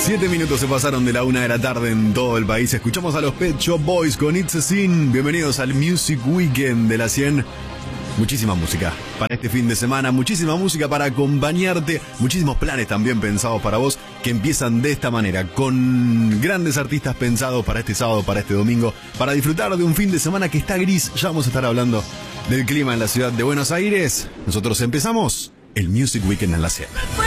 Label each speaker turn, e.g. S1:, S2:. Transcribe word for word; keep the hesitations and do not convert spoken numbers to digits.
S1: Siete minutos se pasaron de la una de la tarde en todo el país. Escuchamos a los Pet Shop Boys con It's a Sin. Bienvenidos al Music Weekend de la cien. Muchísima música para este fin de semana, muchísima música para acompañarte, muchísimos planes también pensados para vos que empiezan de esta manera, con grandes artistas pensados para este sábado, para este domingo, para disfrutar de un fin de semana que está gris. Ya vamos a estar hablando del clima en la ciudad de Buenos Aires. Nosotros empezamos el Music Weekend en la cien.